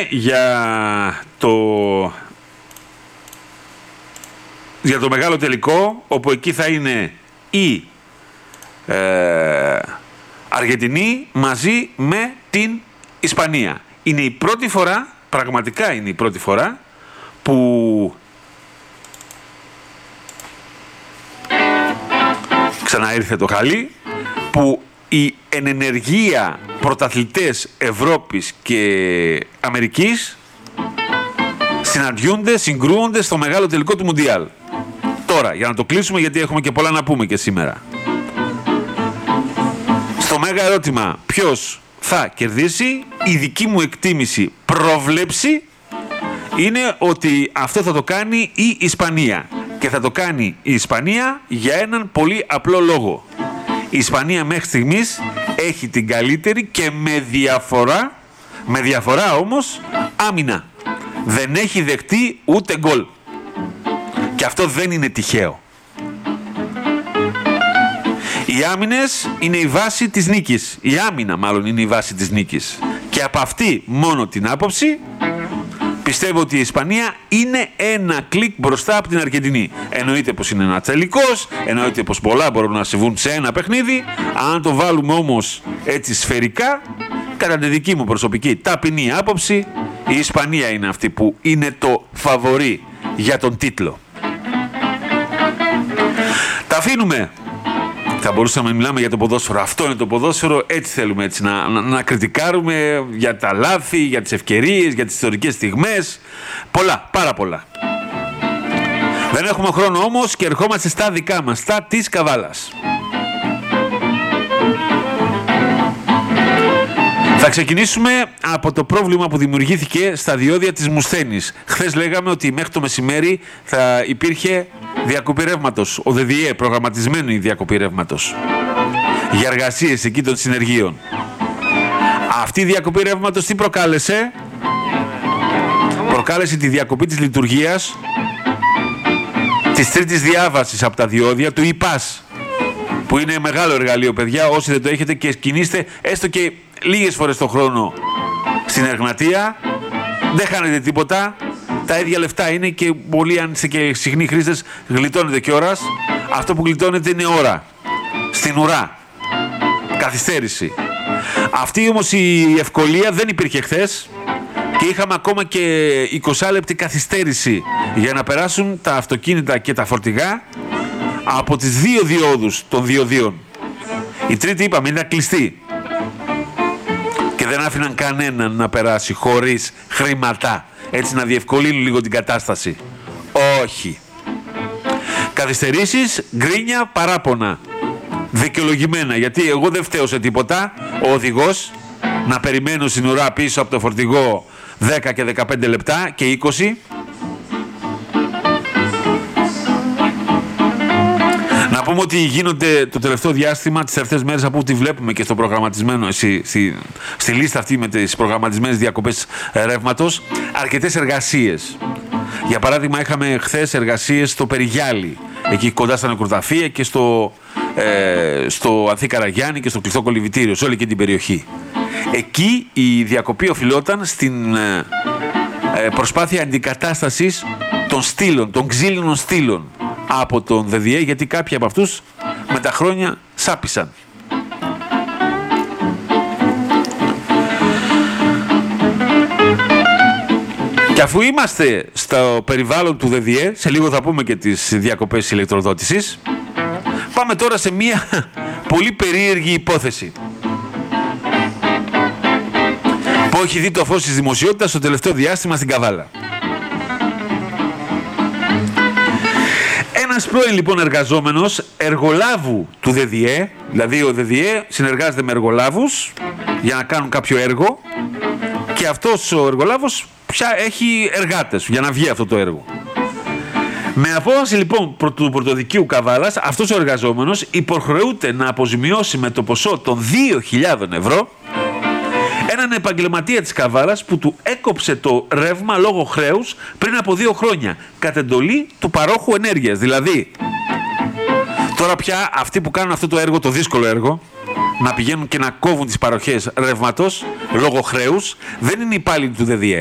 για το μεγάλο τελικό, όπου εκεί θα είναι η Αργεντινή μαζί με την Ισπανία. Είναι η πρώτη φορά, πραγματικά είναι η πρώτη φορά, που ξαναήρθε το χαλί, που οι εν ενεργεία πρωταθλητές Ευρώπης και Αμερικής συναντιούνται, συγκρούονται στο μεγάλο τελικό του Μουντιάλ. Τώρα, για να το κλείσουμε, γιατί έχουμε και πολλά να πούμε και σήμερα. Στο μέγα ερώτημα ποιος θα κερδίσει, η δική μου εκτίμηση, πρόβλεψη, είναι ότι αυτό θα το κάνει η Ισπανία. Και θα το κάνει η Ισπανία για έναν πολύ απλό λόγο. Η Ισπανία μέχρι στιγμής έχει την καλύτερη και με διαφορά όμως, άμυνα. Δεν έχει δεχτεί ούτε γκολ. Και αυτό δεν είναι τυχαίο. Οι άμυνες είναι η βάση της νίκης. Η άμυνα μάλλον είναι η βάση της νίκης. Και από αυτή μόνο την άποψη πιστεύω ότι η Ισπανία είναι ένα κλικ μπροστά από την Αργεντινή. Εννοείται πως είναι ένα τελικός, εννοείται πως πολλά μπορούν να συμβούν σε ένα παιχνίδι. Αν το βάλουμε όμως έτσι σφαιρικά, κατά τη δική μου προσωπική ταπεινή άποψη, η Ισπανία είναι αυτή που είναι το φαβορί για τον τίτλο. Τα αφήνουμε. Θα μπορούσαμε να μιλάμε για το ποδόσφαιρο. Αυτό είναι το ποδόσφαιρο. Έτσι θέλουμε έτσι, να κριτικάρουμε για τα λάθη, για τις ευκαιρίες, για τις ιστορικές στιγμές. Πολλά, πάρα πολλά. Δεν έχουμε χρόνο όμως και ερχόμαστε στα δικά μας, στα της Καβάλας. Θα ξεκινήσουμε από το πρόβλημα που δημιουργήθηκε στα διόδια της Μουσθένης. Χθες λέγαμε ότι μέχρι το μεσημέρι θα υπήρχε διακοπή ρεύματος. Ο ΔΔΕ προγραμματισμένη διακοπή ρεύματος για εργασίες εκεί των συνεργείων. Αυτή η διακοπή ρεύματος τι προκάλεσε? Προκάλεσε τη διακοπή της λειτουργίας της τρίτης διάβασης από τα διόδια του ΙΠΑΣ, που είναι μεγάλο εργαλείο, παιδιά. Όσοι δεν το έχετε και κινείστε έστω και λίγες φορές το χρόνο στην Εγνατία, δεν χάνετε τίποτα. Τα ίδια λεφτά είναι και πολλοί, αν είστε και συχνοί χρήστες, γλιτώνετε και ώρας. Αυτό που γλιτώνετε είναι ώρα. Στην ουρά. Καθυστέρηση. Αυτή όμως η ευκολία δεν υπήρχε χθες και είχαμε ακόμα και 20 λεπτή καθυστέρηση για να περάσουν τα αυτοκίνητα και τα φορτηγά από τις δύο διόδους των διοδίων. Η τρίτη, είπαμε, ήταν κλειστή και δεν άφηναν κανέναν να περάσει χωρίς χρήματα, έτσι να διευκολύνουν λίγο την κατάσταση. Όχι. Καθυστερήσεις, γκρίνια, παράπονα. Δικαιολογημένα, γιατί εγώ δεν φταίω σε τίποτα. Ο οδηγός να περιμένω στην ουρά πίσω από το φορτηγό 10 και 15 λεπτά και 20. Να πούμε ότι γίνονται το τελευταίο διάστημα, τις τελευταίες μέρες, από ό,τι βλέπουμε και στο προγραμματισμένο, στη λίστα αυτή με τις προγραμματισμένες διακοπές ρεύματος, αρκετές εργασίες. Για παράδειγμα, είχαμε χθες εργασίες στο Περιγιάλι, εκεί κοντά στα νεκροταφεία, και στο Ανθή Καραγιάννη και στο κλειστό κολυβητήριο, σε όλη και την περιοχή. Εκεί η διακοπή οφειλόταν στην προσπάθεια αντικατάστασης των στήλων, των ξύλινων στήλων από τον ΔΔΕ, γιατί κάποιοι από αυτούς με τα χρόνια σάπισαν. Και αφού είμαστε στο περιβάλλον του ΔΔΕ, σε λίγο θα πούμε και τις διακοπές ηλεκτροδότησης, πάμε τώρα σε μια πολύ περίεργη υπόθεση που έχει δει το φως της δημοσιότητας στο τελευταίο διάστημα στην Καβάλα. Ένας πρώην λοιπόν εργαζόμενος εργολάβου του ΔΔΕ, δηλαδή ο ΔΔΕ συνεργάζεται με εργολάβους για να κάνουν κάποιο έργο και αυτός ο εργολάβος πια έχει εργάτες για να βγει αυτό το έργο. Με απόφαση λοιπόν του πρωτοδικείου Καβάλας, αυτός ο εργαζόμενος υποχρεούται να αποζημιώσει με το ποσό των 2.000 ευρώ έναν επαγγελματία της Καβάλας που του έκοψε το ρεύμα λόγω χρέους πριν από 2 χρόνια, κατ' εντολή του παρόχου ενέργειας. Δηλαδή, τώρα πια αυτοί που κάνουν αυτό το έργο, το δύσκολο έργο, να πηγαίνουν και να κόβουν τις παροχές ρεύματος λόγω χρέους, δεν είναι υπάλληλοι του ΔΔΕ.